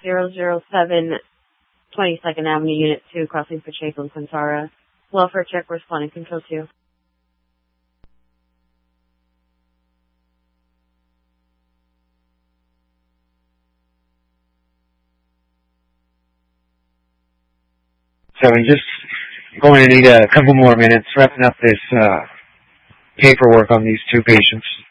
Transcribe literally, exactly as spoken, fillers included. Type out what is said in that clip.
zero zero seven, twenty-second Avenue, Unit two, crossing Pacheco and Quintara. Welfare check, responding control two. Seven, just going to need a couple more minutes wrapping up this uh, paperwork on these two patients.